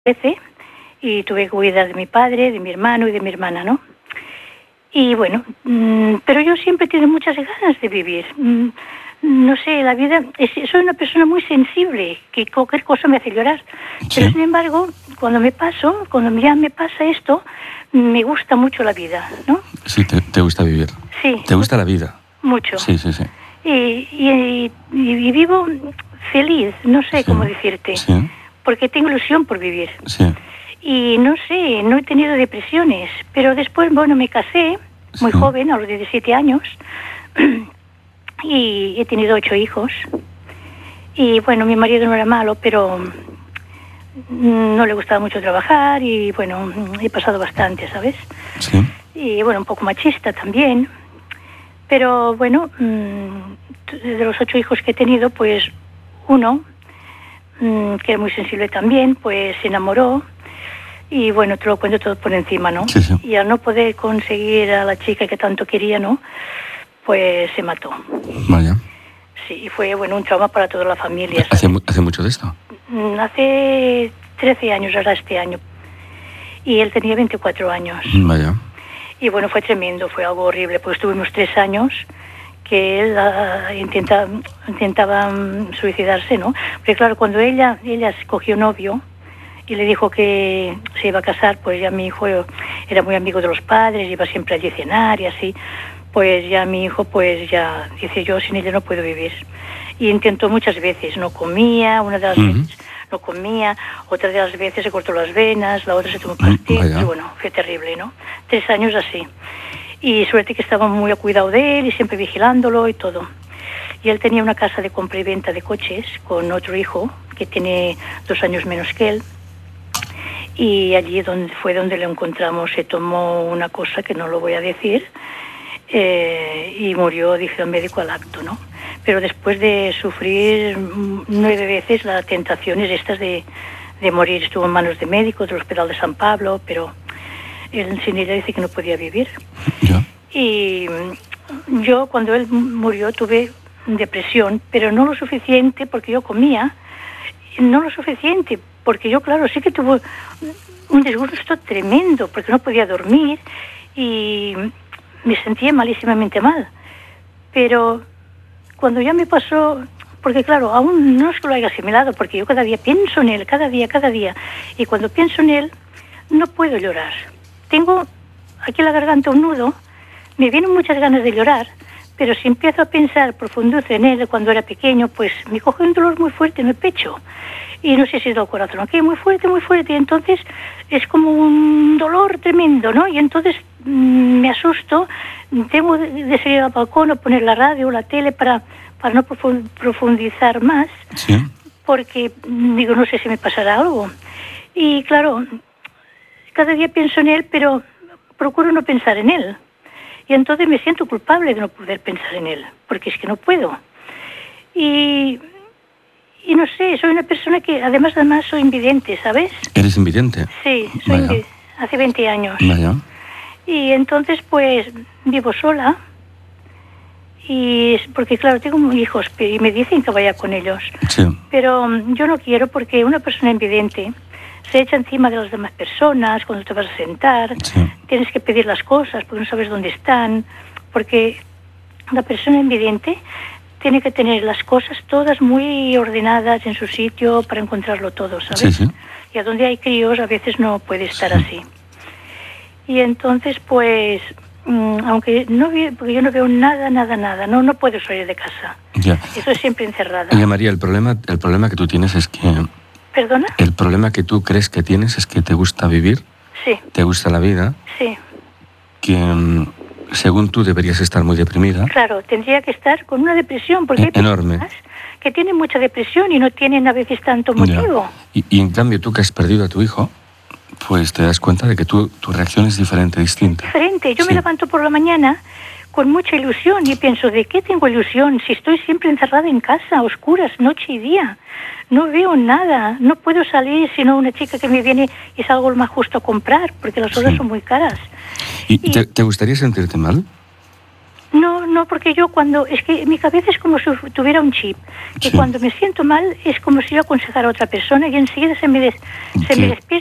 13 y tuve que cuidar de mi padre, de mi hermano y de mi hermana, ¿no? Y bueno, pero yo siempre he tenido muchas ganas de vivir. No sé, la vida... soy una persona muy sensible, que cualquier cosa me hace llorar. Sí. Pero sin embargo, cuando ya me pasa esto, me gusta mucho la vida, ¿no? Sí, te gusta vivir. Sí. ¿Te gusta la vida? Mucho. Sí, sí, sí. Y vivo feliz, no sé cómo decirte. Sí. Porque tengo ilusión por vivir. Sí. Y no sé, no he tenido depresiones, pero después, bueno, me casé muy joven, a los 17 años, y he tenido 8 hijos. Y bueno, mi marido no era malo, pero no le gustaba mucho trabajar y bueno, he pasado bastante, ¿sabes? Sí. Y bueno, un poco machista también. Pero bueno, de los 8 hijos que he tenido, pues uno, que era muy sensible también, pues se enamoró. Y bueno, te lo cuento todo por encima, ¿no? Sí, sí. Y al no poder conseguir a la chica que tanto quería, ¿no? Pues se mató. Vaya. Sí, y fue, bueno, un trauma para toda la familia. ¿Hace mucho de esto? Hace 13 años, ahora este año. Y él tenía 24 años. Vaya. Y bueno, fue tremendo, fue algo horrible, pues tuvimos 3 años que él intentaba suicidarse, ¿no? Porque claro, cuando ella escogió novio y le dijo que se iba a casar, pues ya mi hijo era muy amigo de los padres, iba siempre allí a cenar y así, pues ya mi hijo pues ya dice, yo sin ella no puedo vivir. Y intentó muchas veces, no comía, una de las veces no comía, otra de las veces se cortó las venas, la otra se tomó pastillas, y bueno, fue terrible, ¿no? 3 años así. Y suerte que estaba muy a cuidado de él y siempre vigilándolo y todo. Y él tenía una casa de compra y venta de coches con otro hijo que tiene 2 años menos que él. Y allí fue donde lo encontramos, se tomó una cosa que no lo voy a decir y murió, dice el médico, al acto, ¿no? Pero después de sufrir 9 veces las tentaciones estas de morir, estuvo en manos de médicos del Hospital de San Pablo, pero él sin ella dice que no podía vivir. ¿Ya? Y yo cuando él murió tuve depresión, pero no lo suficiente porque yo comía, no lo suficiente porque yo, claro, sí que tuve un disgusto tremendo porque no podía dormir y me sentía malísimamente mal. Pero cuando ya me pasó, porque claro, aún no es que lo haya asimilado, porque yo cada día pienso en él, cada día, y cuando pienso en él no puedo llorar. Tengo aquí la garganta un nudo, me vienen muchas ganas de llorar, pero si empiezo a pensar, profundizo en él cuando era pequeño, pues me coge un dolor muy fuerte en el pecho. Y no sé si es del corazón, ¿ok? Muy fuerte, y entonces es como un dolor tremendo, ¿no? Y entonces me asusto, tengo de salir al balcón o poner la radio o la tele para no profundizar más, Sí. porque digo, no sé si me pasará algo. Y claro, cada día pienso en él, pero procuro no pensar en él. Y entonces me siento culpable de no poder pensar en él, porque es que no puedo. Y no sé, soy una persona que además soy invidente, ¿sabes? ¿Eres invidente? Sí, soy invidente, hace 20 años. Vaya. Y entonces pues vivo sola, y porque claro, tengo hijos y me dicen que vaya con ellos. Sí. Pero yo no quiero porque una persona invidente se echa encima de las demás personas cuando te vas a sentar, tienes que pedir las cosas porque no sabes dónde están, porque la persona invidente tiene que tener las cosas todas muy ordenadas en su sitio para encontrarlo todo, ¿sabes? Sí, sí. Y a donde hay críos a veces no puede estar así. Y entonces, pues, aunque porque yo no veo nada, no puedo salir de casa. Ya. Estoy siempre encerrada. Oye, María, el problema que tú tienes es que... ¿Perdona? El problema que tú crees que tienes es que te gusta vivir, Sí. te gusta la vida, Sí. que según tú deberías estar muy deprimida. Claro, tendría que estar con una depresión, porque hay enorme. personas que tienen mucha depresión y no tienen a veces tanto motivo. Y en cambio tú que has perdido a tu hijo, pues te das cuenta de que tu reacción es diferente, distinta. Diferente. Yo me levanto por la mañana con mucha ilusión y pienso, ¿de qué tengo ilusión? Si estoy siempre encerrada en casa, a oscuras, noche y día. No veo nada, no puedo salir sino una chica que me viene y salgo lo más justo a comprar, porque las horas son muy caras. ¿Y te gustaría sentirte mal? No, no, porque yo es que mi cabeza es como si tuviera un chip, que cuando me siento mal es como si yo aconsejara a otra persona y enseguida se me despierta